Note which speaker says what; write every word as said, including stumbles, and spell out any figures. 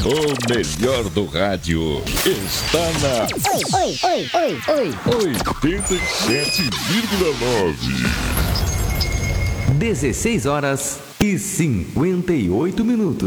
Speaker 1: O melhor do rádio está na
Speaker 2: Oi, oi, oi, oi, oi.
Speaker 1: oitenta e sete vírgula nove.
Speaker 3: dezesseis horas e cinquenta e oito minutos.